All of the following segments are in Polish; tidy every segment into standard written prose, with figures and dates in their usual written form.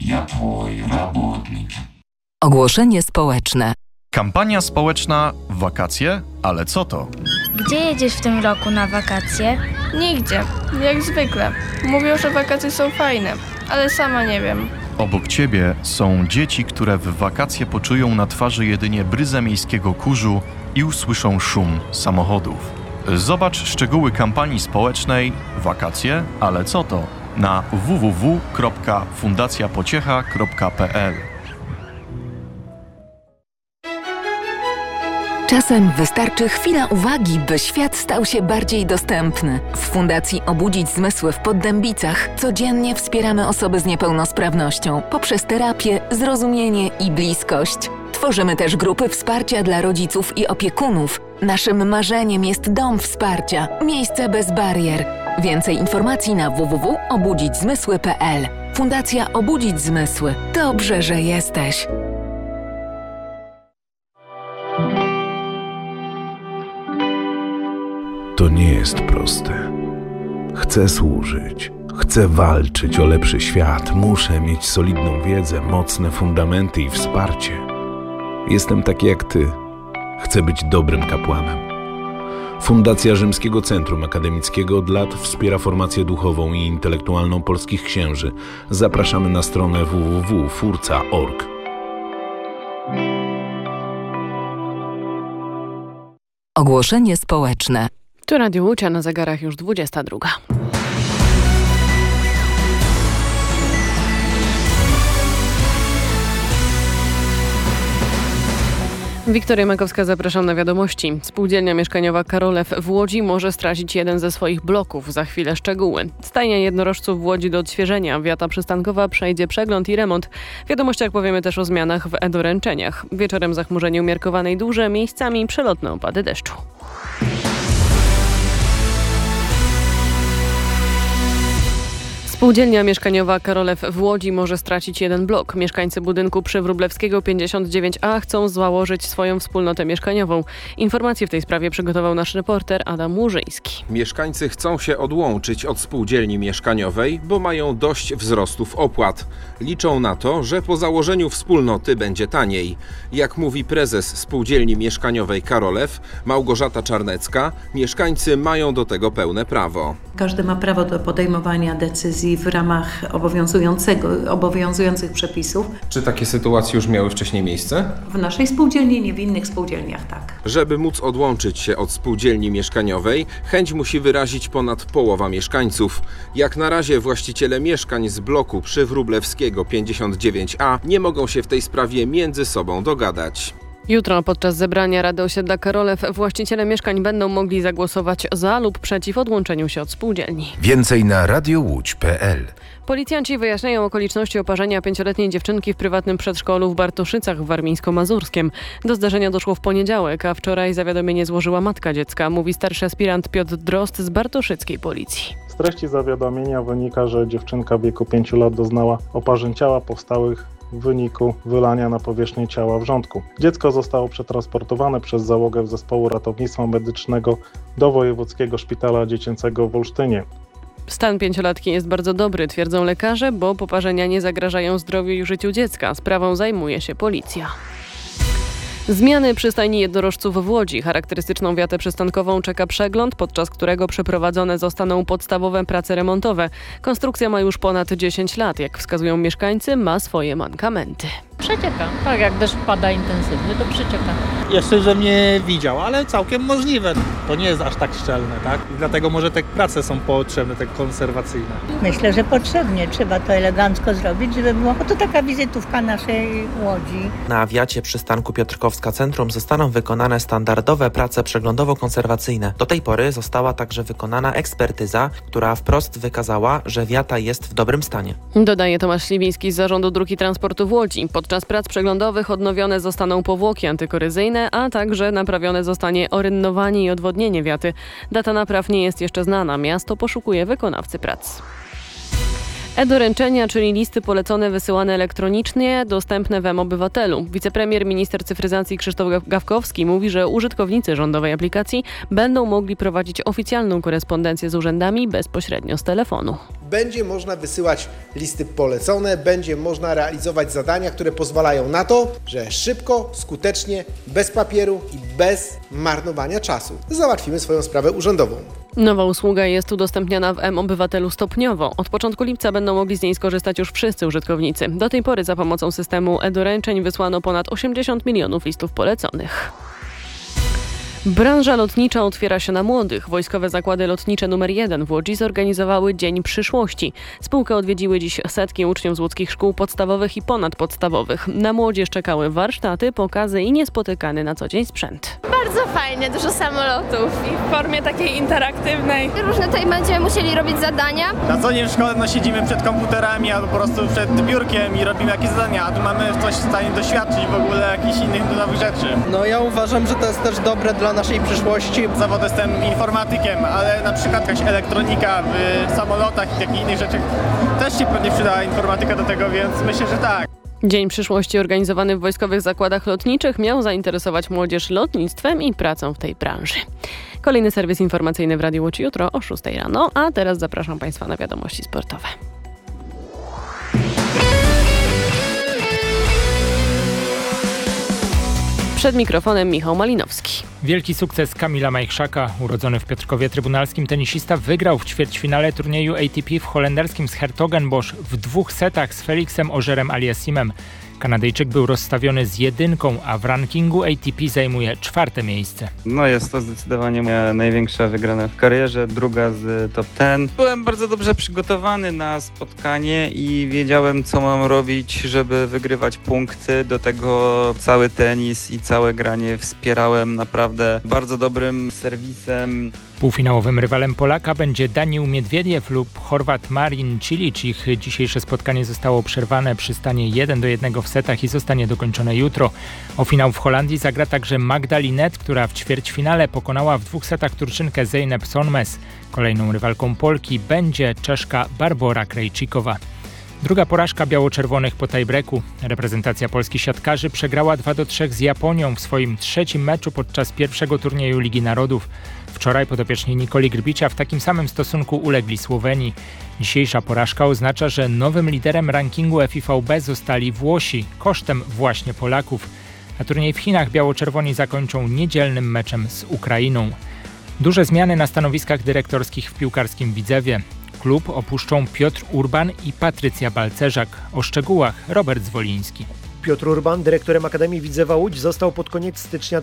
Я твой работник. Ogłoszenie społeczne. Kampania społeczna w wakacje? Ale co to? Gdzie jedziesz w tym roku na wakacje? Nigdzie, jak zwykle. Mówią, że wakacje są fajne, ale sama nie wiem. Obok ciebie są dzieci, które w wakacje poczują na twarzy jedynie bryzę miejskiego kurzu i usłyszą szum samochodów. Zobacz szczegóły kampanii społecznej Wakacje? Ale co to? Na www.fundacjapociecha.pl. Czasem wystarczy chwila uwagi, by świat stał się bardziej dostępny. W Fundacji Obudzić Zmysły w Poddębicach codziennie wspieramy osoby z niepełnosprawnością poprzez terapię, zrozumienie i bliskość. Tworzymy też grupy wsparcia dla rodziców i opiekunów. Naszym marzeniem jest dom wsparcia, miejsce bez barier. Więcej informacji na www.obudzićzmysły.pl. Fundacja Obudzić Zmysły. Dobrze, że jesteś. To nie jest proste. Chcę służyć, chcę walczyć o lepszy świat, muszę mieć solidną wiedzę, mocne fundamenty i wsparcie. Jestem taki jak ty. Chcę być dobrym kapłanem. Fundacja Rzymskiego Centrum Akademickiego od lat wspiera formację duchową i intelektualną polskich księży. Zapraszamy na stronę www.furca.org. Ogłoszenie społeczne. Tu Radio Łódź, a na zegarach już 22. Wiktoria Makowska, zapraszam na wiadomości. Spółdzielnia mieszkaniowa Karolew w Łodzi może stracić jeden ze swoich bloków. Za chwilę szczegóły. Stajnia jednorożców w Łodzi do odświeżenia. Wiata przystankowa przejdzie przegląd i remont. W wiadomościach powiemy też o zmianach w e-doręczeniach. Wieczorem zachmurzenie umiarkowane i duże, miejscami przelotne opady deszczu. Spółdzielnia mieszkaniowa Karolew w Łodzi może stracić jeden blok. Mieszkańcy budynku przy Wróblewskiego 59A chcą założyć swoją wspólnotę mieszkaniową. Informacje w tej sprawie przygotował nasz reporter Adam Łużyński. Mieszkańcy chcą się odłączyć od spółdzielni mieszkaniowej, bo mają dość wzrostów opłat. Liczą na to, że po założeniu wspólnoty będzie taniej. Jak mówi prezes spółdzielni mieszkaniowej Karolew, Małgorzata Czarnecka, mieszkańcy mają do tego pełne prawo. Każdy ma prawo do podejmowania decyzji w ramach obowiązujących przepisów. Czy takie sytuacje już miały wcześniej miejsce? W naszej spółdzielni, nie w innych spółdzielniach, tak. Żeby móc odłączyć się od spółdzielni mieszkaniowej, chęć musi wyrazić ponad połowa mieszkańców. Jak na razie właściciele mieszkań z bloku przy Wróblewskiego 59A nie mogą się w tej sprawie między sobą dogadać. Jutro podczas zebrania Rady Osiedla Karolew właściciele mieszkań będą mogli zagłosować za lub przeciw odłączeniu się od spółdzielni. Więcej na radiołódź.pl. Policjanci wyjaśniają okoliczności oparzenia 5-letniej dziewczynki w prywatnym przedszkolu w Bartoszycach w Warmińsko-Mazurskiem. Do zdarzenia doszło w poniedziałek, a wczoraj zawiadomienie złożyła matka dziecka, mówi starszy aspirant Piotr Drozd z bartoszyckiej policji. Z treści zawiadomienia wynika, że dziewczynka w wieku 5 lat doznała oparzeń ciała powstałych w wyniku wylania na powierzchnię ciała wrzątku. Dziecko zostało przetransportowane przez załogę zespołu ratownictwa medycznego do Wojewódzkiego Szpitala Dziecięcego w Olsztynie. Stan 5-latki jest bardzo dobry, twierdzą lekarze, bo poparzenia nie zagrażają zdrowiu i życiu dziecka. Sprawą zajmuje się policja. Zmiany przy stajni jednorożców w Łodzi. Charakterystyczną wiatę przystankową czeka przegląd, podczas którego przeprowadzone zostaną podstawowe prace remontowe. Konstrukcja ma już ponad 10 lat. Jak wskazują mieszkańcy, ma swoje mankamenty. Przecieka. Tak, jak deszcz pada intensywnie, to przecieka. Jeszcze, że nie widział, ale całkiem możliwe. To nie jest aż tak szczelne, tak? I dlatego może te prace są potrzebne, te konserwacyjne. Myślę, że potrzebnie. Trzeba to elegancko zrobić, żeby było... Bo to taka wizytówka naszej Łodzi. Na wiacie przystanku Piotrkowska Centrum zostaną wykonane standardowe prace przeglądowo-konserwacyjne. Do tej pory została także wykonana ekspertyza, która wprost wykazała, że wiata jest w dobrym stanie. Dodaje Tomasz Śliwiński z Zarządu Dróg i Transportu w Łodzi. Podczas prac przeglądowych odnowione zostaną powłoki antykorozyjne, a także naprawione zostanie orynnowanie i odwodnienie wiaty. Data napraw nie jest jeszcze znana. Miasto poszukuje wykonawcy prac. E-doręczenia, czyli listy polecone wysyłane elektronicznie, dostępne w mObywatelu. Wicepremier, minister cyfryzacji Krzysztof Gawkowski mówi, że użytkownicy rządowej aplikacji będą mogli prowadzić oficjalną korespondencję z urzędami bezpośrednio z telefonu. Będzie można wysyłać listy polecone, będzie można realizować zadania, które pozwalają na to, że szybko, skutecznie, bez papieru i bez marnowania czasu załatwimy swoją sprawę urzędową. Nowa usługa jest udostępniana w mObywatelu stopniowo. Od początku lipca będą mogli z niej skorzystać już wszyscy użytkownicy. Do tej pory za pomocą systemu e-doręczeń wysłano ponad 80 milionów listów poleconych. Branża lotnicza otwiera się na młodych. Wojskowe Zakłady Lotnicze nr 1 w Łodzi zorganizowały Dzień Przyszłości. Spółkę odwiedziły dziś setki uczniów z łódzkich szkół podstawowych i ponadpodstawowych. Na młodzież czekały warsztaty, pokazy i niespotykany na co dzień sprzęt. Bardzo fajnie, dużo samolotów i w formie takiej interaktywnej. Różne tutaj będziemy musieli robić zadania. Na co dzień w szkole siedzimy przed komputerami albo po prostu przed biurkiem i robimy jakieś zadania, a tu mamy coś w stanie doświadczyć w ogóle jakichś innych nowych rzeczy. No ja uważam, że to jest też dobre dla naszej przyszłości. Zawód jestem informatykiem, ale na przykład jakaś elektronika w samolotach i takich innych rzeczach też się pewnie przyda informatyka do tego, więc myślę, że tak. Dzień Przyszłości organizowany w Wojskowych Zakładach Lotniczych miał zainteresować młodzież lotnictwem i pracą w tej branży. Kolejny serwis informacyjny w Radiu Łódź jutro o 6 rano, a teraz zapraszam Państwa na wiadomości sportowe. Przed mikrofonem Michał Malinowski. Wielki sukces Kamila Majchrzaka. Urodzony w Piotrkowie Trybunalskim tenisista wygrał w ćwierćfinale turnieju ATP w holenderskim 's-Hertogenbosch w 2 setach z Felixem Augerem-Aliassimem. Kanadyjczyk był rozstawiony z 1, a w rankingu ATP zajmuje 4. miejsce. No jest to zdecydowanie moja największa wygrana w karierze, druga z top 10. Byłem bardzo dobrze przygotowany na spotkanie i wiedziałem, co mam robić, żeby wygrywać punkty. Do tego cały tenis i całe granie wspierałem naprawdę bardzo dobrym serwisem. Półfinałowym rywalem Polaka będzie Daniil Miedwiediew lub Chorwat Marin Cilic. Ich dzisiejsze spotkanie zostało przerwane przy stanie 1-1 w setach i zostanie dokończone jutro. O finał w Holandii zagra także Magda Linette, która w ćwierćfinale pokonała w 2 setach Turczynkę Zeynep Sonmez. Kolejną rywalką Polki będzie Czeszka Barbora Krejcikowa. Druga porażka biało-czerwonych po tiebreaku. Reprezentacja Polski siatkarzy przegrała 2-3 z Japonią w swoim 3. meczu podczas pierwszego turnieju Ligi Narodów. Wczoraj podopieczni Nikoli Grbicia w takim samym stosunku ulegli Słowenii. Dzisiejsza porażka oznacza, że nowym liderem rankingu FIVB zostali Włosi, kosztem właśnie Polaków. A turniej w Chinach biało-czerwoni zakończą niedzielnym meczem z Ukrainą. Duże zmiany na stanowiskach dyrektorskich w piłkarskim Widzewie. Klub opuszczą Piotr Urban i Patrycja Balcerzak. O szczegółach Robert Zwoliński. Piotr Urban, dyrektorem Akademii Widzewa Łódź, został pod koniec stycznia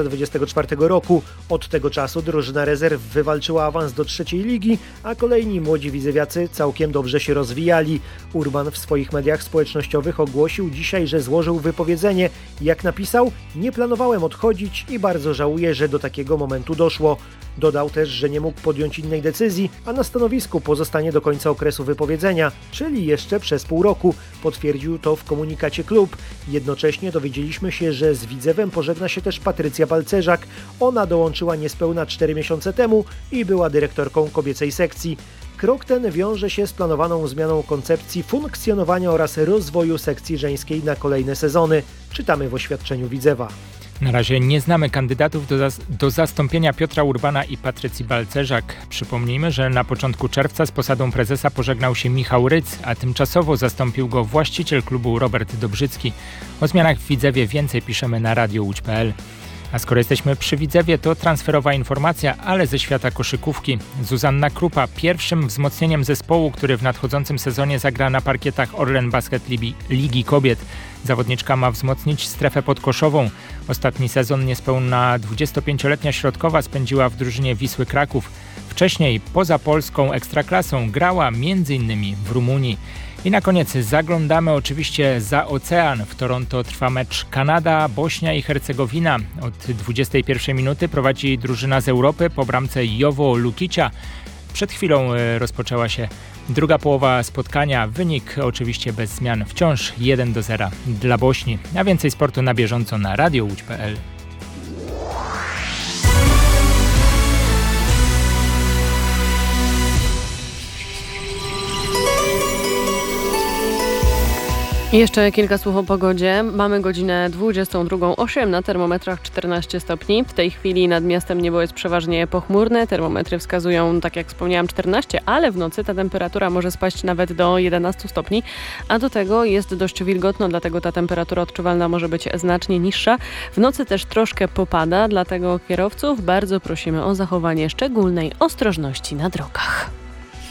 2024 roku. Od tego czasu drużyna rezerw wywalczyła awans do 3. ligi, a kolejni młodzi widzewiacy całkiem dobrze się rozwijali. Urban w swoich mediach społecznościowych ogłosił dzisiaj, że złożył wypowiedzenie. Jak napisał, nie planowałem odchodzić i bardzo żałuję, że do takiego momentu doszło. Dodał też, że nie mógł podjąć innej decyzji, a na stanowisku pozostanie do końca okresu wypowiedzenia, czyli jeszcze przez pół roku. Potwierdził to w komunikacie klub. Jednocześnie dowiedzieliśmy się, że z Widzewem pożegna się też Patrycja Balcerzak. Ona dołączyła niespełna 4 miesiące temu i była dyrektorką kobiecej sekcji. Krok ten wiąże się z planowaną zmianą koncepcji funkcjonowania oraz rozwoju sekcji żeńskiej na kolejne sezony. Czytamy w oświadczeniu Widzewa. Na razie nie znamy kandydatów do zastąpienia Piotra Urbana i Patrycji Balcerzak. Przypomnijmy, że na początku czerwca z posadą prezesa pożegnał się Michał Ryc, a tymczasowo zastąpił go właściciel klubu Robert Dobrzycki. O zmianach w Widzewie więcej piszemy na radiowódź.pl. A skoro jesteśmy przy Widzewie, to transferowa informacja, ale ze świata koszykówki. Zuzanna Krupa pierwszym wzmocnieniem zespołu, który w nadchodzącym sezonie zagra na parkietach Orlen Basket Ligi Kobiet. Zawodniczka ma wzmocnić strefę podkoszową. Ostatni sezon niespełna 25-letnia środkowa spędziła w drużynie Wisły Kraków. Wcześniej poza polską ekstraklasą grała m.in. w Rumunii. I na koniec zaglądamy oczywiście za ocean. W Toronto trwa mecz Kanada, Bośnia i Hercegowina. Od 21 minuty prowadzi drużyna z Europy po bramce Jowo Lukicia. Przed chwilą rozpoczęła się druga połowa spotkania. Wynik oczywiście bez zmian. Wciąż 1-0 dla Bośni. A więcej sportu na bieżąco na radiowódź.pl. I jeszcze kilka słów o pogodzie. Mamy godzinę 22:08, na termometrach 14 stopni. W tej chwili nad miastem niebo jest przeważnie pochmurne. Termometry wskazują, tak jak wspomniałam, 14, ale w nocy ta temperatura może spaść nawet do 11 stopni, a do tego jest dość wilgotno, dlatego ta temperatura odczuwalna może być znacznie niższa. W nocy też troszkę popada, dlatego kierowców bardzo prosimy o zachowanie szczególnej ostrożności na drogach.